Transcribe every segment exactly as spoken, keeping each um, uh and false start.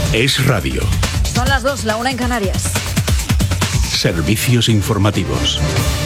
Es radio. Son las dos, la una en Canarias. Servicios informativos.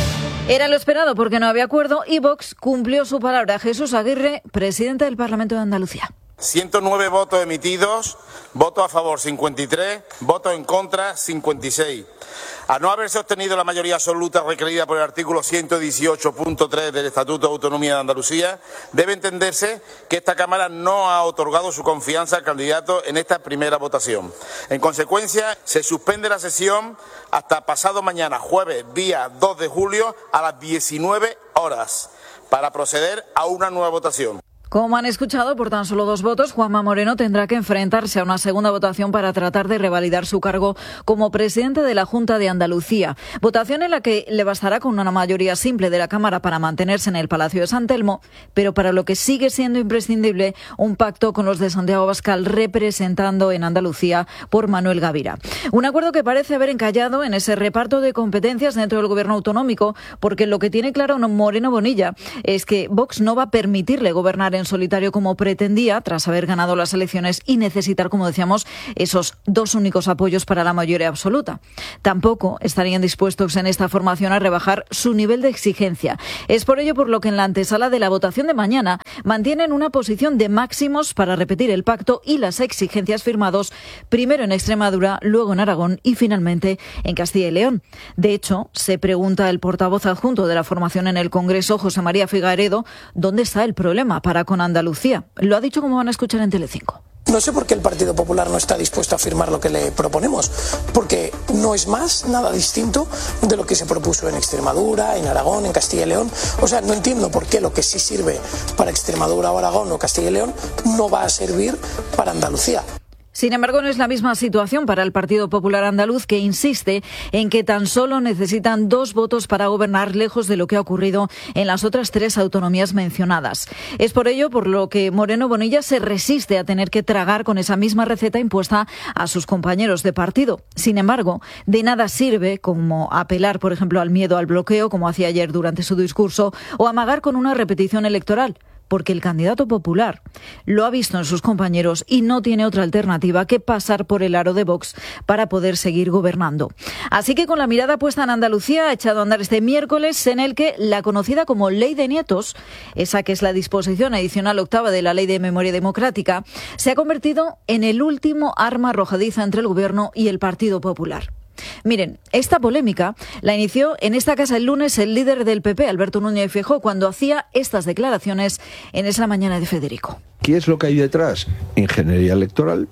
Era lo esperado porque no había acuerdo y Vox cumplió su palabra. Jesús Aguirre, presidente del Parlamento de Andalucía. ciento nueve votos emitidos, votos a favor cincuenta y tres, votos en contra cincuenta y seis. Al no haberse obtenido la mayoría absoluta requerida por el artículo ciento dieciocho punto tres del Estatuto de Autonomía de Andalucía, debe entenderse que esta Cámara no ha otorgado su confianza al candidato en esta primera votación. En consecuencia, se suspende la sesión hasta pasado mañana, jueves, día dos de julio, a las diecinueve horas, para proceder a una nueva votación. Como han escuchado, por tan solo dos votos, Juanma Moreno tendrá que enfrentarse a una segunda votación para tratar de revalidar su cargo como presidente de la Junta de Andalucía. Votación en la que le bastará con una mayoría simple de la Cámara para mantenerse en el Palacio de San Telmo, pero para lo que sigue siendo imprescindible un pacto con los de Santiago Abascal representando en Andalucía por Manuel Gavira. Un acuerdo que parece haber encallado en ese reparto de competencias dentro del gobierno autonómico, porque lo que tiene claro Moreno Bonilla es que Vox no va a permitirle gobernar en en solitario como pretendía tras haber ganado las elecciones y necesitar, como decíamos, esos dos únicos apoyos para la mayoría absoluta. Tampoco estarían dispuestos en esta formación a rebajar su nivel de exigencia. Es por ello por lo que en la antesala de la votación de mañana mantienen una posición de máximos para repetir el pacto y las exigencias firmados primero en Extremadura, luego en Aragón y finalmente en Castilla y León. De hecho, se pregunta el portavoz adjunto de la formación en el Congreso, José María Figaredo, ¿dónde está el problema para con Andalucía? Lo ha dicho, como van a escuchar en Telecinco. No sé por qué el Partido Popular no está dispuesto a firmar lo que le proponemos, porque no es más nada distinto de lo que se propuso en Extremadura, en Aragón, en Castilla y León. O sea, no entiendo por qué lo que sí sirve para Extremadura o Aragón o Castilla y León no va a servir para Andalucía. Sin embargo, no es la misma situación para el Partido Popular Andaluz, que insiste en que tan solo necesitan dos votos para gobernar, lejos de lo que ha ocurrido en las otras tres autonomías mencionadas. Es por ello por lo que Moreno Bonilla se resiste a tener que tragar con esa misma receta impuesta a sus compañeros de partido. Sin embargo, de nada sirve como apelar, por ejemplo, al miedo al bloqueo, como hacía ayer durante su discurso, o amagar con una repetición electoral, porque el candidato popular lo ha visto en sus compañeros y no tiene otra alternativa que pasar por el aro de Vox para poder seguir gobernando. Así que, con la mirada puesta en Andalucía, ha echado a andar este miércoles, en el que la conocida como Ley de Nietos, esa que es la disposición adicional octava de la Ley de Memoria Democrática, se ha convertido en el último arma arrojadiza entre el Gobierno y el Partido Popular. Miren, esta polémica la inició en esta casa el lunes el líder del P P, Alberto Núñez Feijóo, cuando hacía estas declaraciones en esa mañana de Federico. ¿Qué es lo que hay detrás? Ingeniería electoral.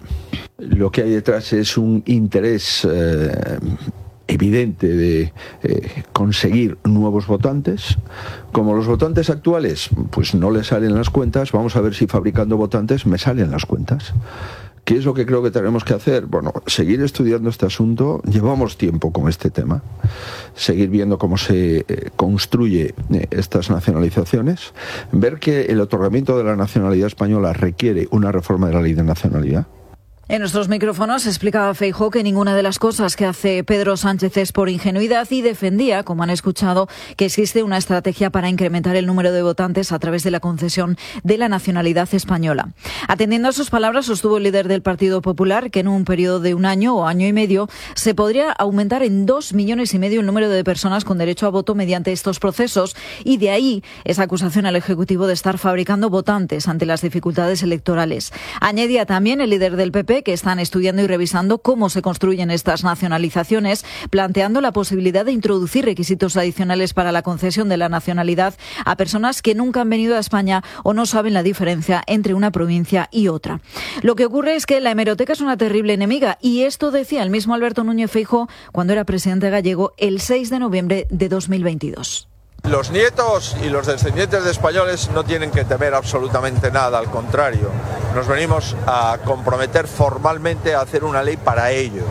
Lo que hay detrás es un interés eh, evidente de eh, conseguir nuevos votantes. Como los votantes actuales pues no les salen las cuentas, vamos a ver si fabricando votantes me salen las cuentas. ¿Qué es lo que creo que tenemos que hacer? Bueno, seguir estudiando este asunto. Llevamos tiempo con este tema. Seguir viendo cómo se eh, construye eh, estas nacionalizaciones. Ver que el otorgamiento de la nacionalidad española requiere una reforma de la ley de nacionalidad. En nuestros micrófonos explicaba Feijóo que ninguna de las cosas que hace Pedro Sánchez es por ingenuidad y defendía, como han escuchado, que existe una estrategia para incrementar el número de votantes a través de la concesión de la nacionalidad española. Atendiendo a sus palabras, sostuvo el líder del Partido Popular que en un periodo de un año o año y medio se podría aumentar en dos millones y medio el número de personas con derecho a voto mediante estos procesos, y de ahí esa acusación al Ejecutivo de estar fabricando votantes ante las dificultades electorales. Añadía también el líder del P P que están estudiando y revisando cómo se construyen estas nacionalizaciones, planteando la posibilidad de introducir requisitos adicionales para la concesión de la nacionalidad a personas que nunca han venido a España o no saben la diferencia entre una provincia y otra. Lo que ocurre es que la hemeroteca es una terrible enemiga, y esto decía el mismo Alberto Núñez Feijóo cuando era presidente gallego el seis de noviembre de dos mil veintidós. Los nietos y los descendientes de españoles no tienen que temer absolutamente nada, al contrario. Nos venimos a comprometer formalmente a hacer una ley para ellos,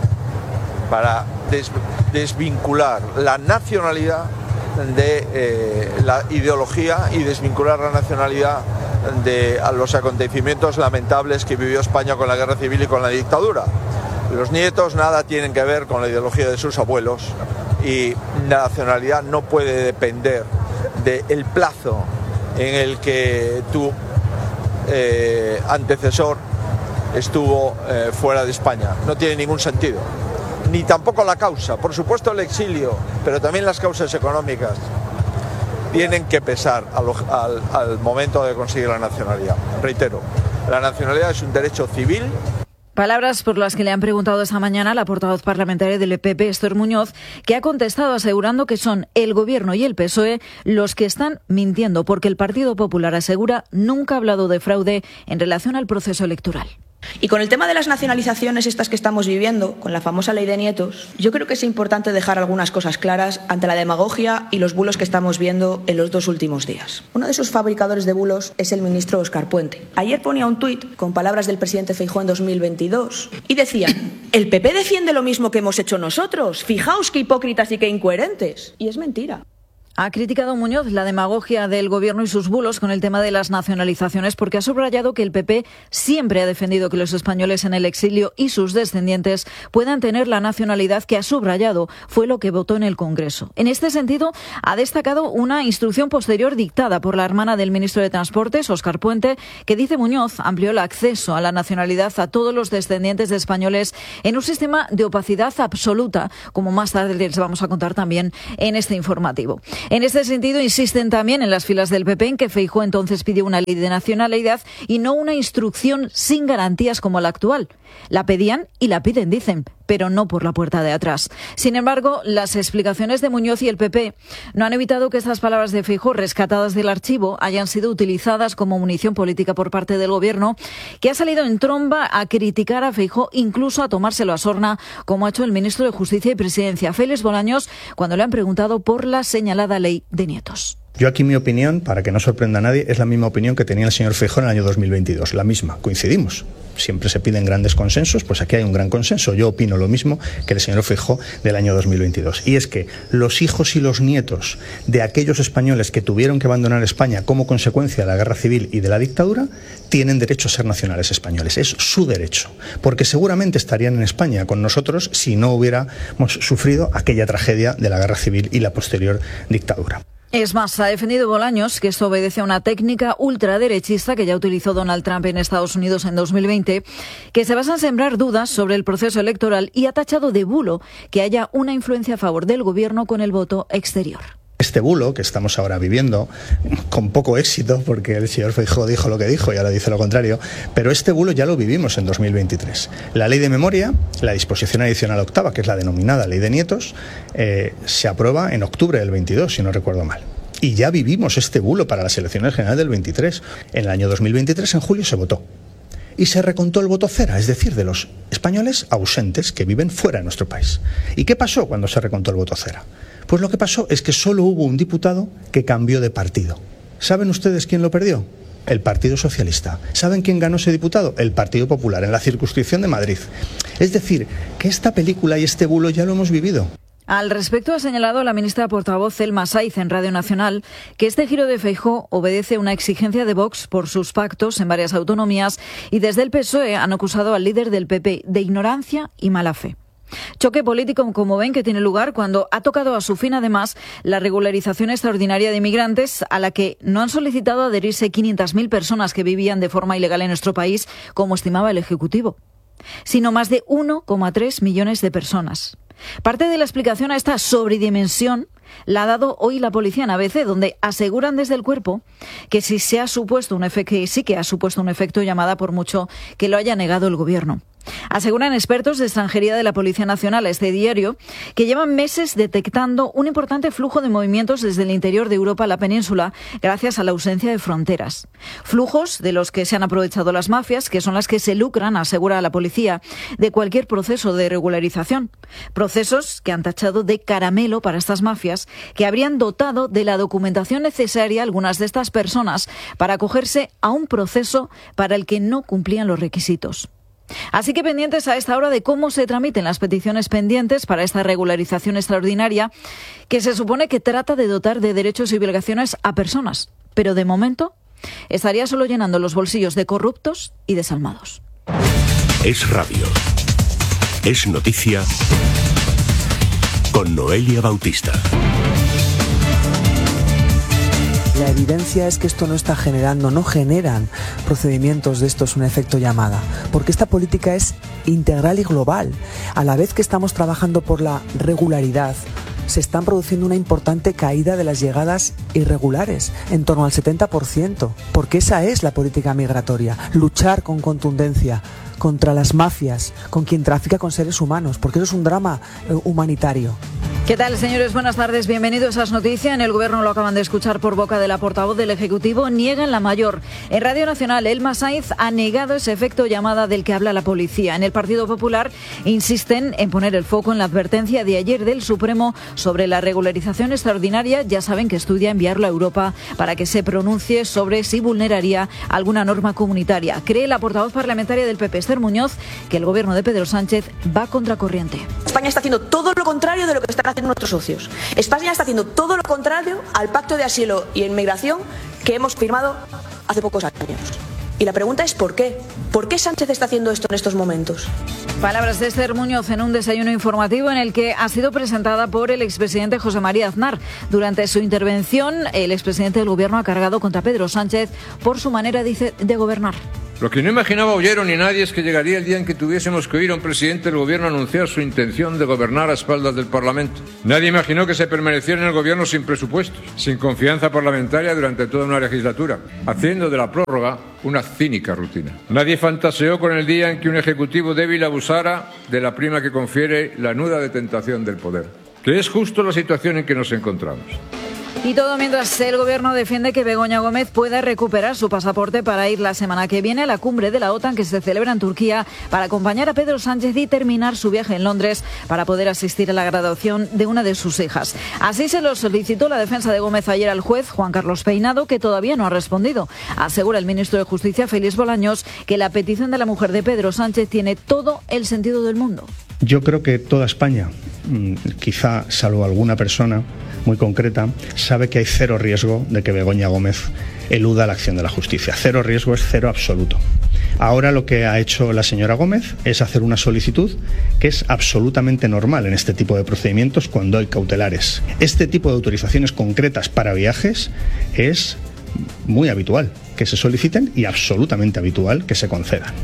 para des- desvincular la nacionalidad de eh, la ideología y desvincular la nacionalidad de a los acontecimientos lamentables que vivió España con la guerra civil y con la dictadura. Los nietos nada tienen que ver con la ideología de sus abuelos, y la nacionalidad no puede depender del plazo en el que tu eh, antecesor estuvo eh, fuera de España. No tiene ningún sentido. Ni tampoco la causa. Por supuesto el exilio, pero también las causas económicas tienen que pesar al, al, al momento de conseguir la nacionalidad. Reitero, la nacionalidad es un derecho civil. Palabras por las que le han preguntado esta mañana la portavoz parlamentaria del P P, Esther Muñoz, que ha contestado asegurando que son el Gobierno y el P S O E los que están mintiendo, porque el Partido Popular asegura nunca ha hablado de fraude en relación al proceso electoral. Y con el tema de las nacionalizaciones estas que estamos viviendo, con la famosa ley de nietos, yo creo que es importante dejar algunas cosas claras ante la demagogia y los bulos que estamos viendo en los dos últimos días. Uno de esos fabricadores de bulos es el ministro Óscar Puente. Ayer ponía un tuit con palabras del presidente Feijóo en dos mil veintidós y decía: el P P defiende lo mismo que hemos hecho nosotros. Fijaos qué hipócritas y qué incoherentes. Y es mentira. Ha criticado Muñoz la demagogia del Gobierno y sus bulos con el tema de las nacionalizaciones, porque ha subrayado que el P P siempre ha defendido que los españoles en el exilio y sus descendientes puedan tener la nacionalidad que, ha subrayado, fue lo que votó en el Congreso. En este sentido, ha destacado una instrucción posterior dictada por la hermana del ministro de Transportes, Óscar Puente, que, dice Muñoz, amplió el acceso a la nacionalidad a todos los descendientes de españoles en un sistema de opacidad absoluta, como más tarde les vamos a contar también en este informativo. En este sentido, insisten también en las filas del P P en que Feijóo entonces pidió una ley de nacionalidad y no una instrucción sin garantías como la actual. La pedían y la piden, dicen, pero no por la puerta de atrás. Sin embargo, las explicaciones de Muñoz y el P P no han evitado que estas palabras de Feijóo, rescatadas del archivo, hayan sido utilizadas como munición política por parte del Gobierno, que ha salido en tromba a criticar a Feijóo, incluso a tomárselo a sorna, como ha hecho el ministro de Justicia y Presidencia, Félix Bolaños, cuando le han preguntado por la señalada ley de nietos. Yo aquí mi opinión, para que no sorprenda a nadie, es la misma opinión que tenía el señor Feijóo en el año dos mil veintidós, la misma, coincidimos. Siempre se piden grandes consensos, pues aquí hay un gran consenso. Yo opino lo mismo que el señor Feijóo del año dos mil veintidós. Y es que los hijos y los nietos de aquellos españoles que tuvieron que abandonar España como consecuencia de la guerra civil y de la dictadura, tienen derecho a ser nacionales españoles. Es su derecho, porque seguramente estarían en España con nosotros si no hubiéramos sufrido aquella tragedia de la guerra civil y la posterior dictadura. Es más, ha defendido Bolaños que esto obedece a una técnica ultraderechista que ya utilizó Donald Trump en Estados Unidos en dos mil veinte, que se basa en sembrar dudas sobre el proceso electoral, y ha tachado de bulo que haya una influencia a favor del Gobierno con el voto exterior. Este bulo que estamos ahora viviendo, con poco éxito, porque el señor Feijóo dijo lo que dijo y ahora dice lo contrario, pero este bulo ya lo vivimos en dos mil veintitrés. La ley de memoria, la disposición adicional octava, que es la denominada ley de nietos, eh, se aprueba en octubre del veintidós, si no recuerdo mal. Y ya vivimos este bulo para las elecciones generales del veintitrés. En el año dos mil veintitrés, en julio, se votó. Y se recontó el voto cera, es decir, de los españoles ausentes que viven fuera de nuestro país. ¿Y qué pasó cuando se recontó el voto cera? Pues lo que pasó es que solo hubo un diputado que cambió de partido. ¿Saben ustedes quién lo perdió? El Partido Socialista. ¿Saben quién ganó ese diputado? El Partido Popular, en la circunscripción de Madrid. Es decir, que esta película y este bulo ya lo hemos vivido. Al respecto, ha señalado la ministra portavoz Elma Saiz en Radio Nacional que este giro de Feijóo obedece a una exigencia de Vox por sus pactos en varias autonomías, y desde el P S O E han acusado al líder del P P de ignorancia y mala fe. Choque político, como ven, que tiene lugar cuando ha tocado a su fin, además, la regularización extraordinaria de inmigrantes, a la que no han solicitado adherirse quinientas mil personas que vivían de forma ilegal en nuestro país, como estimaba el Ejecutivo, sino más de uno coma tres millones de personas. Parte de la explicación a esta sobredimensión la ha dado hoy la policía en A B C, donde aseguran desde el cuerpo que sí se ha supuesto un efecto, que sí que ha supuesto un efecto llamada, por mucho que lo haya negado el Gobierno. Aseguran expertos de extranjería de la Policía Nacional a este diario que llevan meses detectando un importante flujo de movimientos desde el interior de Europa a la península gracias a la ausencia de fronteras. Flujos de los que se han aprovechado las mafias, que son las que se lucran, asegura la policía, de cualquier proceso de regularización. Procesos que han tachado de caramelo para estas mafias, que habrían dotado de la documentación necesaria a algunas de estas personas para acogerse a un proceso para el que no cumplían los requisitos. Así que pendientes a esta hora de cómo se tramiten las peticiones pendientes para esta regularización extraordinaria, que se supone que trata de dotar de derechos y obligaciones a personas, pero de momento estaría solo llenando los bolsillos de corruptos y desalmados. Es radio. Es noticia con Noelia Bautista. la evidencia es que esto no está generando, no generan procedimientos de estos un efecto llamada, porque esta política es integral y global. A la vez que estamos trabajando por la regularidad, se están produciendo una importante caída de las llegadas irregulares, en torno al setenta por ciento, porque esa es la política migratoria, luchar con contundencia contra las mafias, con quien trafica con seres humanos, porque eso es un drama eh, humanitario. ¿Qué tal, señores? Buenas tardes. Bienvenidos a As Noticias. En el Gobierno lo acaban de escuchar por boca de la portavoz del Ejecutivo. Niegan la mayor. En Radio Nacional, Elma Sainz ha negado ese efecto llamada del que habla la policía. En el Partido Popular insisten en poner el foco en la advertencia de ayer del Supremo sobre la regularización extraordinaria. Ya saben que estudia enviarlo a Europa para que se pronuncie sobre si vulneraría alguna norma comunitaria. Cree la portavoz parlamentaria del P P, Esther Muñoz, que el Gobierno de Pedro Sánchez va contracorriente. España está haciendo todo lo contrario de lo que están haciendo nuestros socios. España está haciendo todo lo contrario al pacto de asilo y inmigración que hemos firmado hace pocos años. Y la pregunta es ¿por qué? ¿Por qué Sánchez está haciendo esto en estos momentos? Palabras de Esther Muñoz en un desayuno informativo en el que ha sido presentada por el expresidente José María Aznar. Durante su intervención, el expresidente del Gobierno ha cargado contra Pedro Sánchez por su manera, dice, de gobernar. Lo que no imaginaba Ollero ni nadie es que llegaría el día en que tuviésemos que oír a un presidente del Gobierno anunciar su intención de gobernar a espaldas del Parlamento. Nadie imaginó que se permaneciera en el Gobierno sin presupuestos, sin confianza parlamentaria durante toda una legislatura, haciendo de la prórroga una cínica rutina. Nadie fantaseó con el día en que un Ejecutivo débil abusara de la prima que confiere la nuda de tentación del poder, que es justo la situación en que nos encontramos. Y todo mientras el Gobierno defiende que Begoña Gómez pueda recuperar su pasaporte para ir la semana que viene a la cumbre de la OTAN que se celebra en Turquía para acompañar a Pedro Sánchez y terminar su viaje en Londres para poder asistir a la graduación de una de sus hijas. Así se lo solicitó la defensa de Gómez ayer al juez Juan Carlos Peinado, que todavía no ha respondido. Asegura el ministro de Justicia, Félix Bolaños, que la petición de la mujer de Pedro Sánchez tiene todo el sentido del mundo. Yo creo que toda España, quizá salvo alguna persona muy concreta, sabe que hay cero riesgo de que Begoña Gómez eluda la acción de la justicia. Cero riesgo es cero absoluto. Ahora lo que ha hecho la señora Gómez es hacer una solicitud que es absolutamente normal en este tipo de procedimientos cuando hay cautelares. Este tipo de autorizaciones concretas para viajes es muy habitual que se soliciten y absolutamente habitual que se concedan.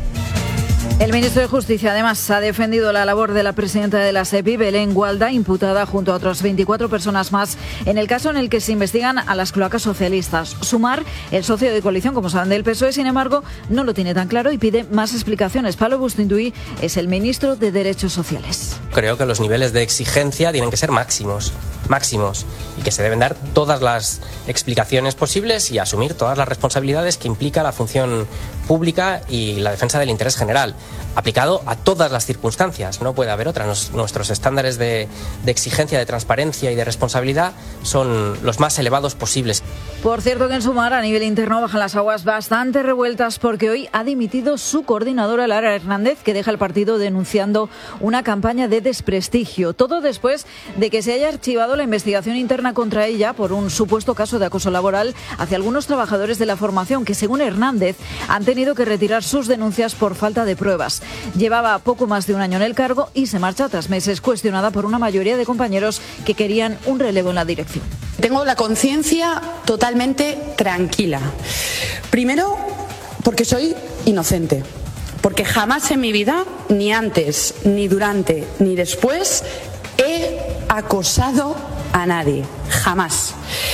El ministro de Justicia, además, ha defendido la labor de la presidenta de la SEPI, Belén Gualda, imputada junto a otras veinticuatro personas más en el caso en el que se investigan a las cloacas socialistas. Sumar, el socio de coalición, como saben, del P S O E, sin embargo, no lo tiene tan claro y pide más explicaciones. Pablo Bustinduy es el ministro de Derechos Sociales. Creo que los niveles de exigencia tienen que ser máximos, máximos, y que se deben dar todas las explicaciones posibles y asumir todas las responsabilidades que implica la función pública y la defensa del interés general, aplicado a todas las circunstancias. No puede haber otra. Nos, nuestros estándares de, de exigencia, de transparencia y de responsabilidad son los más elevados posibles. Por cierto que en Sumar, a nivel interno, bajan las aguas bastante revueltas porque hoy ha dimitido su coordinadora, Lara Hernández, que deja el partido denunciando una campaña de desprestigio. Todo después de que se haya archivado la investigación interna contra ella por un supuesto caso de acoso laboral hacia algunos trabajadores de la formación que, según Hernández, han tenido que retirar sus denuncias por falta de pruebas. Llevaba poco más de un año en el cargo y se marcha tras meses cuestionada por una mayoría de compañeros que querían un relevo en la dirección. Tengo la conciencia totalmente tranquila. Primero, porque soy inocente. Porque jamás en mi vida, ni antes, ni durante, ni después, he acosado a nadie. Jamás.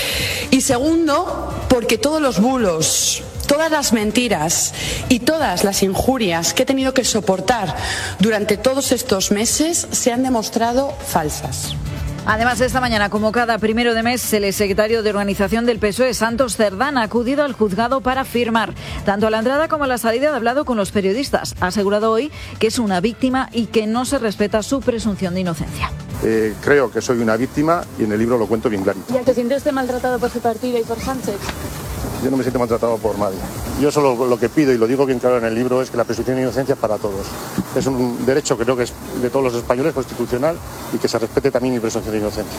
Y segundo, porque todos los bulos, todas las mentiras y todas las injurias que he tenido que soportar durante todos estos meses se han demostrado falsas. Además, esta mañana, como cada primero de mes, el secretario de organización del P S O E, Santos Cerdán, ha acudido al juzgado para firmar. Tanto a la entrada como a la salida ha hablado con los periodistas. Ha asegurado hoy que es una víctima y que no se respeta su presunción de inocencia. Eh, creo que soy una víctima y en el libro lo cuento bien clarito. ¿Y a que siente usted maltratado por su partido y por Sánchez? Yo no me siento maltratado por nadie. Yo solo lo que pido, y lo digo bien claro en el libro, es que la presunción de inocencia es para todos. Es un derecho, creo que es de todos los españoles, constitucional, y que se respete también mi presunción de inocencia.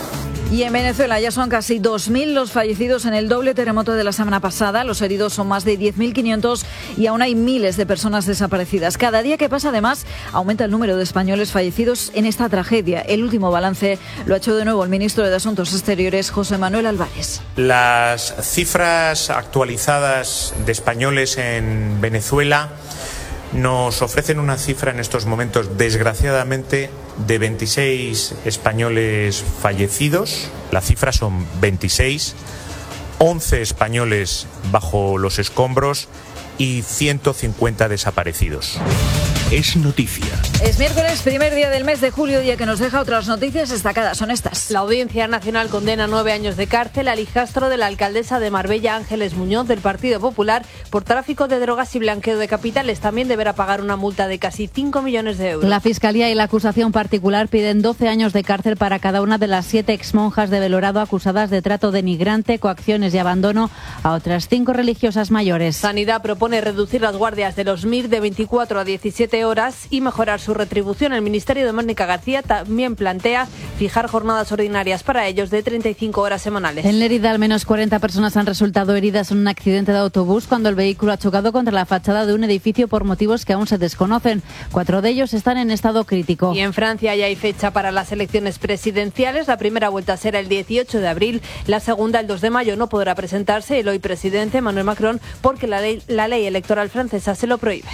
Y en Venezuela ya son casi dos mil los fallecidos en el doble terremoto de la semana pasada. Los heridos son más de diez mil quinientos y aún hay miles de personas desaparecidas. Cada día que pasa, además, aumenta el número de españoles fallecidos en esta tragedia. El último balance lo ha hecho de nuevo el ministro de Asuntos Exteriores, José Manuel Álvarez. Las cifras actualizadas de españoles en Venezuela nos ofrecen una cifra en estos momentos, desgraciadamente, de veintiséis españoles fallecidos. La cifra son veintiséis, once españoles bajo los escombros y ciento cincuenta desaparecidos. Es noticia. Es miércoles, primer día del mes de julio, día que nos deja otras noticias destacadas. Son estas. La Audiencia Nacional condena nueve años de cárcel al hijastro de la alcaldesa de Marbella, Ángeles Muñoz, del Partido Popular, por tráfico de drogas y blanqueo de capitales. También deberá pagar una multa de casi cinco millones de euros. La Fiscalía y la acusación particular piden doce años de cárcel para cada una de las siete exmonjas de Belorado acusadas de trato denigrante, coacciones y abandono a otras cinco religiosas mayores. Sanidad propone reducir las guardias de los M I R de veinticuatro a diecisiete horas y mejorar su retribución. El Ministerio de Mónica García también plantea fijar jornadas ordinarias para ellos de treinta y cinco horas semanales. En Lérida, al menos cuarenta personas han resultado heridas en un accidente de autobús cuando el vehículo ha chocado contra la fachada de un edificio por motivos que aún se desconocen. Cuatro de ellos están en estado crítico. Y en Francia ya hay fecha para las elecciones presidenciales. La primera vuelta será el dieciocho de abril, la segunda el dos de mayo. No podrá presentarse el hoy presidente Emmanuel Macron porque la ley, la ley electoral francesa se lo prohíbe.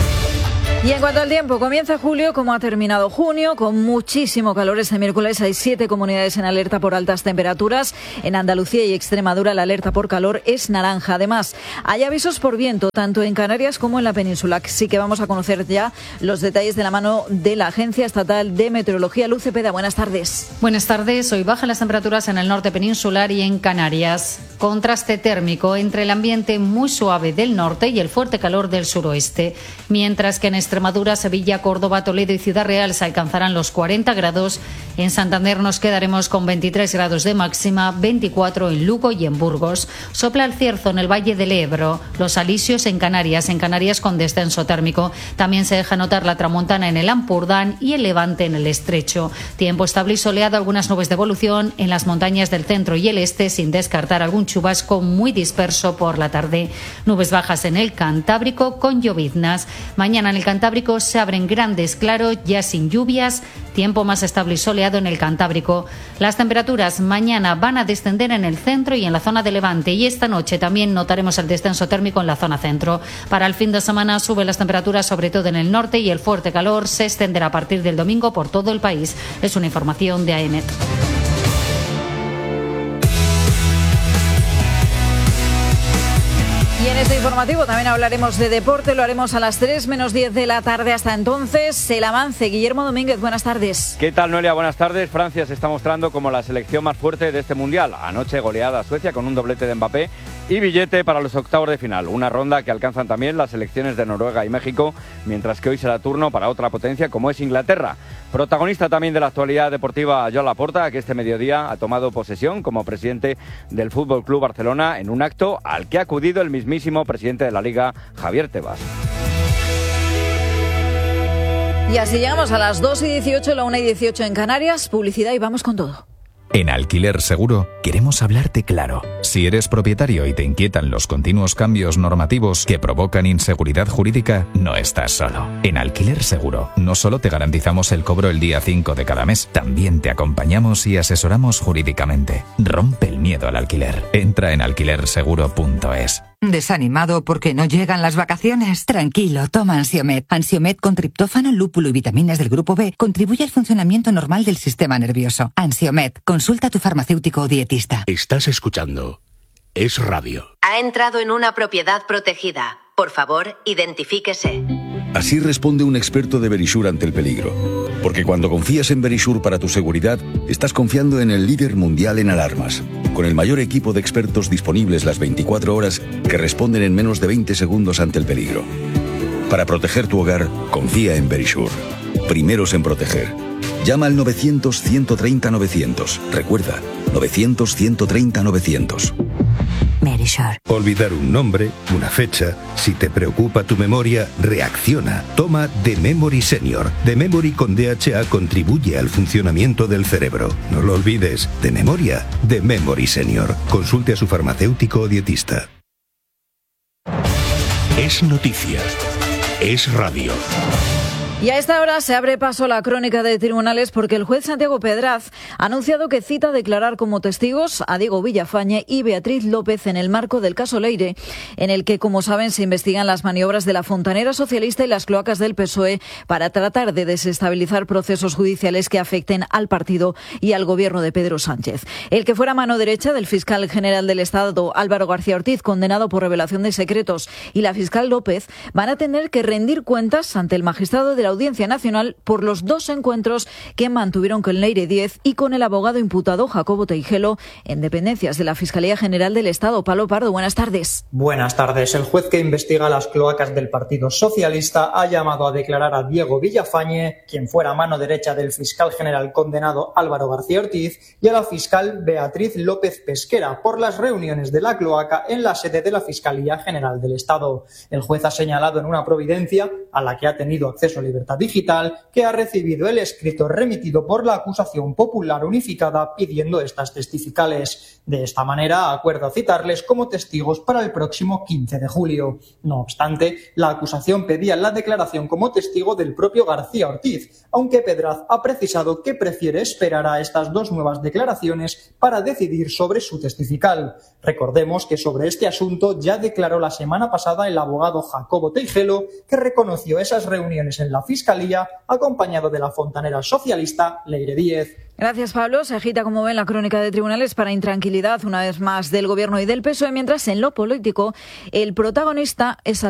Y en cuanto al tiempo, comienza julio como ha terminado junio, con muchísimo calor. Este miércoles hay siete comunidades en alerta por altas temperaturas. En Andalucía y Extremadura la alerta por calor es naranja. Además, hay avisos por viento, tanto en Canarias como en la península. Así que vamos a conocer ya los detalles de la mano de la Agencia Estatal de Meteorología. Luz Cepeda, buenas tardes. Buenas tardes. Hoy bajan las temperaturas en el norte peninsular y en Canarias. Contraste térmico entre el ambiente muy suave del norte y el fuerte calor del suroeste. Mientras que en Extremadura, Sevilla, Córdoba, Toledo y Ciudad Real se alcanzarán los cuarenta grados. En Santander nos quedaremos con veintitrés grados de máxima, veinticuatro en Lugo y en Burgos. Sopla el cierzo en el Valle del Ebro, los alisios en Canarias, en Canarias con descenso térmico. También se deja notar la tramontana en el Ampurdán y el levante en el estrecho. Tiempo estable y soleado, algunas nubes de evolución en las montañas del centro y el este, sin descartar algún chubasco muy disperso por la tarde. Nubes bajas en el Cantábrico con lloviznas. Mañana en el Cantábrico se abren grandes claros, ya sin lluvias, tiempo más estable y soleado en el Cantábrico. Las temperaturas mañana van a descender en el centro y en la zona de Levante, y esta noche también notaremos el descenso térmico en la zona centro. Para el fin de semana suben las temperaturas sobre todo en el norte y el fuerte calor se extenderá a partir del domingo por todo el país. Es una información de A E M E T. Y en este informativo también hablaremos de deporte, lo haremos a las tres menos diez de la tarde. Hasta entonces, el avance. Guillermo Domínguez, buenas tardes. ¿Qué tal, Noelia? Buenas tardes. Francia se está mostrando como la selección más fuerte de este Mundial. Anoche goleada a Suecia con un doblete de Mbappé y billete para los octavos de final. Una ronda que alcanzan también las selecciones de Noruega y México, mientras que hoy será turno para otra potencia como es Inglaterra. Protagonista también de la actualidad deportiva, Joan Laporta, que este mediodía ha tomado posesión como presidente del F C Barcelona en un acto al que ha acudido el mismísimo presidente de la Liga, Javier Tebas. Y así llegamos a las dos y dieciocho, la una y dieciocho en Canarias. Publicidad y vamos con todo. En Alquiler Seguro queremos hablarte claro. Si eres propietario y te inquietan los continuos cambios normativos que provocan inseguridad jurídica, no estás solo. En Alquiler Seguro no solo te garantizamos el cobro el día cinco de cada mes, también te acompañamos y asesoramos jurídicamente. Rompe el miedo al alquiler. Entra en alquiler seguro punto es. ¿Desanimado porque no llegan las vacaciones? Tranquilo, toma Ansiomet. Ansiomet con triptófano, lúpulo y vitaminas del grupo B contribuye al funcionamiento normal del sistema nervioso. Ansiomet, consulta a tu farmacéutico o dietista. Estás escuchando Es Radio. Ha entrado en una propiedad protegida. Por favor, identifíquese. Así responde un experto de Verisure ante el peligro. Porque cuando confías en Verisure para tu seguridad, estás confiando en el líder mundial en alarmas. Con el mayor equipo de expertos disponibles las veinticuatro horas que responden en menos de veinte segundos ante el peligro. Para proteger tu hogar, confía en Verisure. Primeros en proteger. Llama al novecientos, ciento treinta, novecientos. Recuerda, novecientos, ciento treinta, novecientos. Verisure. Olvidar un nombre, una fecha. Si te preocupa tu memoria, reacciona. Toma The Memory Senior. The Memory con D H A contribuye al funcionamiento del cerebro. No lo olvides. De memoria, The Memory Senior. Consulte a su farmacéutico o dietista. Es noticia. Es radio. Y a esta hora se abre paso a la crónica de tribunales porque el juez Santiago Pedraz ha anunciado que cita a declarar como testigos a Diego Villafañe y Beatriz López en el marco del caso Leire, en el que, como saben, se investigan las maniobras de la fontanera socialista y las cloacas del P S O E para tratar de desestabilizar procesos judiciales que afecten al partido y al gobierno de Pedro Sánchez. El que fuera mano derecha del fiscal general del Estado, Álvaro García Ortiz, condenado por revelación de secretos, y la fiscal López van a tener que rendir cuentas ante el magistrado de la Audiencia Nacional por los dos encuentros que mantuvieron con Leire diez y con el abogado imputado Jacobo Teijelo en dependencias de la Fiscalía General del Estado. Pablo Pardo, buenas tardes. Buenas tardes. El juez que investiga las cloacas del Partido Socialista ha llamado a declarar a Diego Villafañe, quien fuera mano derecha del fiscal general condenado Álvaro García Ortiz, y a la fiscal Beatriz López Pesquera por las reuniones de la cloaca en la sede de la Fiscalía General del Estado. El juez ha señalado en una providencia, a la que ha tenido acceso libre digital, que ha recibido el escrito remitido por la acusación popular unificada pidiendo estas testificales. De esta manera, acuerda citarles como testigos para el próximo quince de julio. No obstante, la acusación pedía la declaración como testigo del propio García Ortiz, aunque Pedraz ha precisado que prefiere esperar a estas dos nuevas declaraciones para decidir sobre su testifical. Recordemos que sobre este asunto ya declaró la semana pasada el abogado Jacobo Teijelo, que reconoció esas reuniones en la Fiscalía, acompañado de la fontanera socialista Leire diez. Gracias, Pablo. Se agita, como ven, la crónica de tribunales para intranquilidad, una vez más, del Gobierno y del P S O E, mientras en lo político el protagonista es